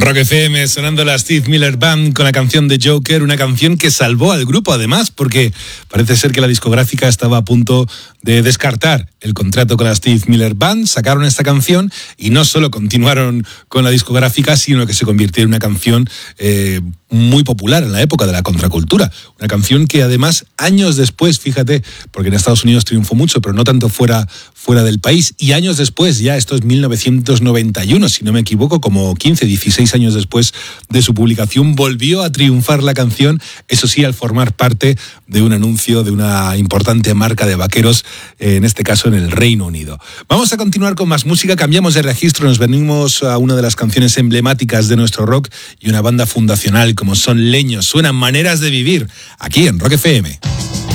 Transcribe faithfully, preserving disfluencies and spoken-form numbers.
Rock F M, sonando la Steve Miller Band con la canción de Joker, una canción que salvó al grupo además, porque parece ser que la discográfica estaba a punto de descartar el contrato con la Steve Miller Band. Sacaron esta canción y no solo continuaron con la discográfica, sino que se convirtió en una canción eh, muy popular en la época de la contracultura. Una canción que además, años después, fíjate, porque en Estados Unidos triunfó mucho, pero no tanto fuera, fuera del país, y años después, ya esto es mil novecientos noventa y uno, si no me equivoco, como quince, dieciséis años después de su publicación, volvió a triunfar la canción, eso sí, al formar parte de un anuncio de una importante marca de vaqueros, en este caso en el Reino Unido. Vamos a continuar con más música, cambiamos de registro, nos venimos a una de las canciones emblemáticas de nuestro rock y una banda fundacional como son Leños. Suenan Maneras de Vivir, aquí en Rock F M.